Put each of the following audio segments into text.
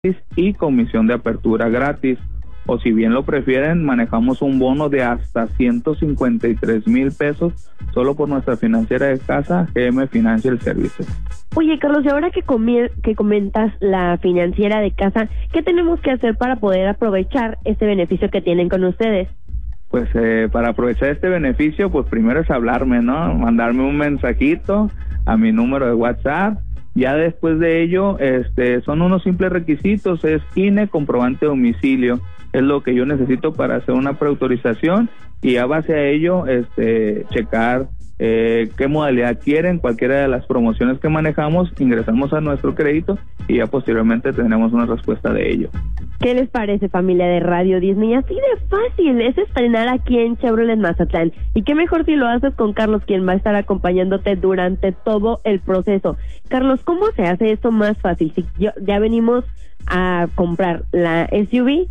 y comisión de apertura gratis. O si bien lo prefieren, manejamos un bono de hasta 153,000 pesos solo por nuestra financiera de casa, GM Financial Services. Oye, Carlos, y ahora que comentas la financiera de casa, ¿qué tenemos que hacer para poder aprovechar este beneficio que tienen con ustedes? Pues para aprovechar este beneficio, pues primero es hablarme, ¿no? Mandarme un mensajito a mi número de WhatsApp. Ya después de ello, son unos simples requisitos, es INE, comprobante de domicilio, es lo que yo necesito para hacer una preautorización, y a base a ello, checar qué modalidad quieren, cualquiera de las promociones que manejamos, ingresamos a nuestro crédito y ya posteriormente tenemos una respuesta de ello. ¿Qué les parece, familia de Radio Disney? Así de fácil es estrenar aquí en Chevrolet Mazatlán, y qué mejor si lo haces con Carlos, quien va a estar acompañándote durante todo el proceso. Carlos, ¿cómo se hace esto más fácil? Si ya venimos a comprar la SUV.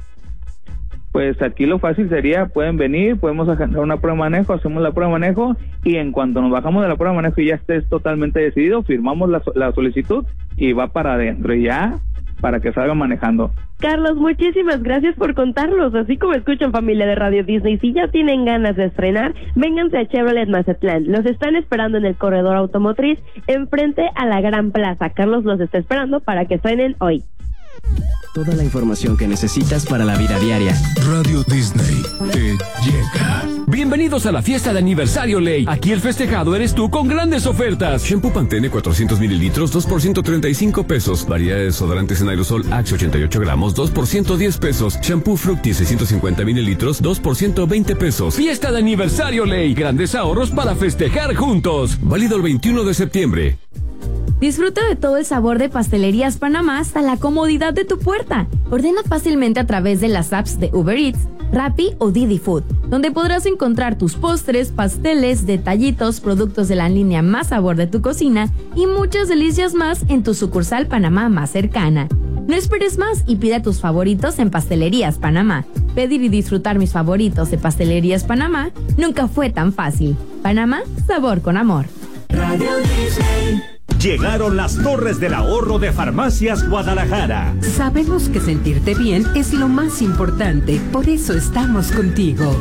Pues aquí lo fácil sería, pueden venir, podemos agendar una prueba de manejo, hacemos la prueba de manejo, y en cuanto nos bajamos de la prueba de manejo y ya estés totalmente decidido, firmamos la solicitud y va para adentro, y ya para que salgan manejando. Carlos, muchísimas gracias por contarlos. Así como escuchan, familia de Radio Disney, si ya tienen ganas de estrenar, vénganse a Chevrolet Mazatlán. Los están esperando en el corredor automotriz, enfrente a la Gran Plaza. Carlos los está esperando para que estrenen hoy. Toda la información que necesitas para la vida diaria. Radio Disney te llega. Bienvenidos a la fiesta de aniversario Ley. Aquí el festejado eres tú con grandes ofertas. Shampoo Pantene 400 mililitros, 2 por 135 pesos. Variedad de desodorantes en aerosol Axe 88 gramos, 2 por 110 pesos. Shampoo Fructis 650 mililitros, 2 por 120 pesos. Fiesta de aniversario Ley. Grandes ahorros para festejar juntos. Válido el 21 de septiembre. Disfruta de todo el sabor de Pastelerías Panamá hasta la comodidad de tu puerta. Ordena fácilmente a través de las apps de Uber Eats, Rappi o Didi Food, donde podrás encontrar tus postres, pasteles, detallitos, productos de la línea más sabor de tu cocina y muchas delicias más en tu sucursal Panamá más cercana. No esperes más y pide tus favoritos en Pastelerías Panamá. Pedir y disfrutar mis favoritos de Pastelerías Panamá nunca fue tan fácil. Panamá, sabor con amor. Radio Disney. Llegaron las Torres del Ahorro de Farmacias Guadalajara. Sabemos que sentirte bien es lo más importante, por eso estamos contigo.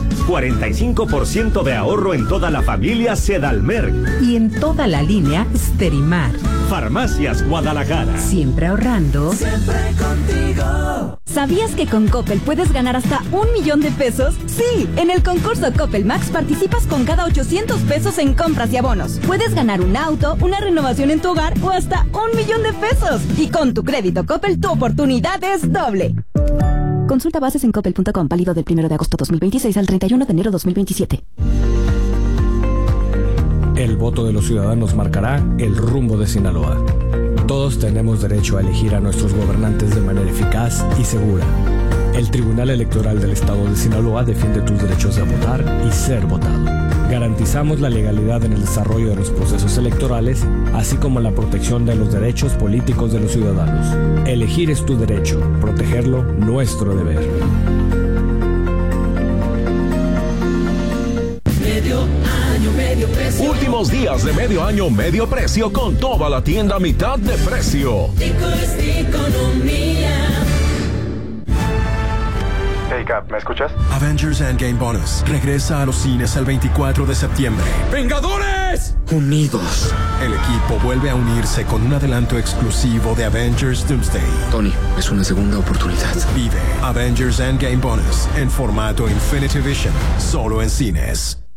45% de ahorro en toda la familia Sedalmer. Y en toda la línea Sterimar. Farmacias Guadalajara. Siempre ahorrando. Siempre contigo. ¿Sabías que con Coppel puedes ganar hasta 1,000,000 de pesos? Sí, en el concurso Coppel Max participas con cada 800 pesos en compras y abonos. Puedes ganar un auto, una renovación en tu hogar o hasta 1,000,000 de pesos. Y con tu crédito Coppel, tu oportunidad es doble. Consulta bases en coppel.com, válido del 1 de agosto 2026 al 31 de enero 2027. El voto de los ciudadanos marcará el rumbo de Sinaloa. Todos tenemos derecho a elegir a nuestros gobernantes de manera eficaz y segura. El Tribunal Electoral del Estado de Sinaloa defiende tus derechos de votar y ser votado. Garantizamos la legalidad en el desarrollo de los procesos electorales, así como la protección de los derechos políticos de los ciudadanos. Elegir es tu derecho, protegerlo nuestro deber. Últimos días de medio año, medio precio con toda la tienda a mitad de precio. Hey Cap, ¿me escuchas? Avengers Endgame Bonus regresa a los cines el 24 de septiembre. ¡Vengadores! Unidos. El equipo vuelve a unirse con un adelanto exclusivo de Avengers Doomsday. Tony, es una segunda oportunidad. Vive Avengers Endgame Bonus en formato Infinity Vision, solo en cines.